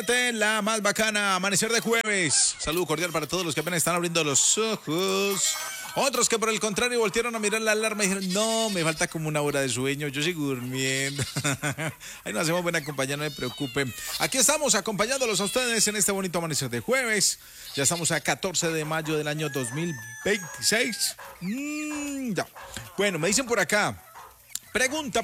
La más bacana, amanecer de jueves. Saludo cordial para todos los que apenas están abriendo los ojos. Otros que por el contrario voltearon a mirar la alarma y dijeron, no, me falta como una hora de sueño, yo sigo durmiendo. Ahí nos hacemos buena compañía, no me preocupen. Aquí estamos acompañándolos a ustedes en este bonito amanecer de jueves. Ya estamos a 14 de mayo del año 2026. Ya. Bueno, me dicen por acá. Pregunta.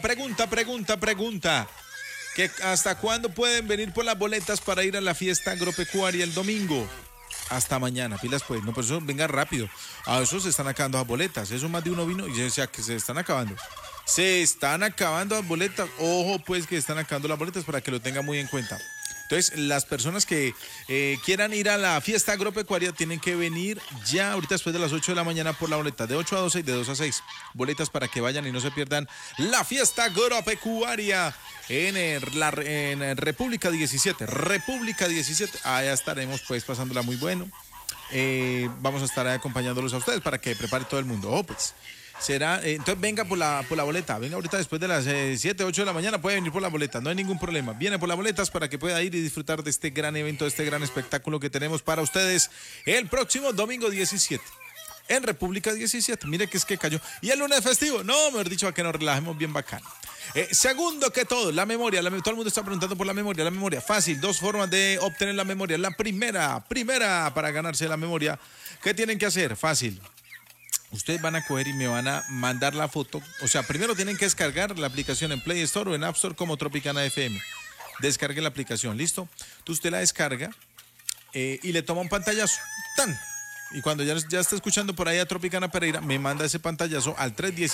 ¿Que hasta cuándo pueden venir por las boletas para ir a la fiesta agropecuaria el domingo? Hasta mañana, pilas pues. No, pues eso venga rápido. A eso se están acabando las boletas. Eso más de uno vino y yo decía que se están acabando. Se están acabando las boletas. Ojo pues que están acabando las boletas para que lo tengan muy en cuenta. Entonces, las personas que quieran ir a la fiesta agropecuaria tienen que venir ya ahorita después de las 8 de la mañana por la boleta de 8 a 12 y de 2 a 6. Boletas para que vayan y no se pierdan la fiesta agropecuaria en República 17. República 17. Allá estaremos pues pasándola muy bueno. Vamos a estar acompañándolos a ustedes para que prepare todo el mundo. Oh, pues. Será, entonces venga por la boleta, venga ahorita después de las 7, 8 de la mañana, puede venir por la boleta, no hay ningún problema, viene por las boletas para que pueda ir y disfrutar de este gran evento, de este gran espectáculo que tenemos para ustedes el próximo domingo 17, en República 17, mire que es que cayó, y el lunes festivo, no, mejor dicho, a que nos relajemos bien bacano. Segundo que todo, la memoria, todo el mundo está preguntando por la memoria, fácil, dos formas de obtener la memoria, la primera para ganarse la memoria, ¿qué tienen que hacer? Fácil. Ustedes van a coger y me van a mandar la foto. O sea, primero tienen que descargar la aplicación en Play Store o en App Store como Tropicana FM. Descarguen la aplicación, ¿listo? Entonces usted la descarga y le toma un pantallazo. ¡Tan! Y cuando ya está escuchando por ahí a Tropicana Pereira, me manda ese pantallazo al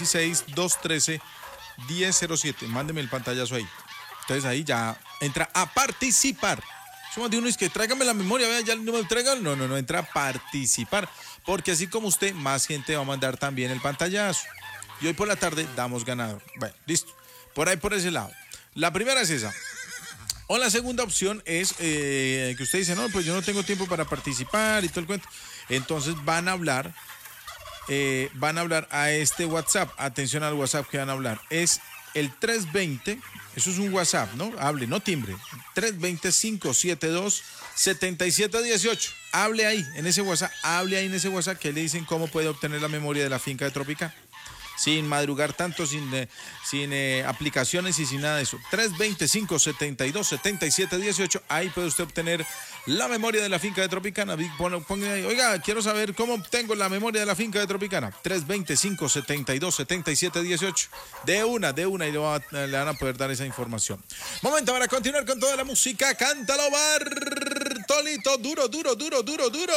316-213-1007. Mándeme el pantallazo ahí. Entonces ahí ya entra a participar. Somos de uno es que tráigame la memoria, vea, ya no me traigan. No, entra a participar. Porque así como usted, más gente va a mandar también el pantallazo. Y hoy por la tarde damos ganador. Bueno, listo. Por ahí, por ese lado. La primera es esa. O la segunda opción es que usted dice, no, pues yo no tengo tiempo para participar y todo el cuento. Entonces van a hablar a este WhatsApp. Atención al WhatsApp que van a hablar. Es el 320, eso es un WhatsApp, ¿no? Hable, no timbre. 320-572-7718. Hable ahí en ese WhatsApp que le dicen cómo puede obtener la memoria de la finca de Tropicana. Sin madrugar tanto, sin aplicaciones y sin nada de eso. 320-572-7718. Ahí puede usted obtener la memoria de la finca de Tropicana. Ponga ahí, oiga, quiero saber cómo obtengo la memoria de la finca de Tropicana. 320-572-7718. De una, y le van a poder dar esa información. Momento para continuar con toda la música. Cántalo, Bartolito. Duro.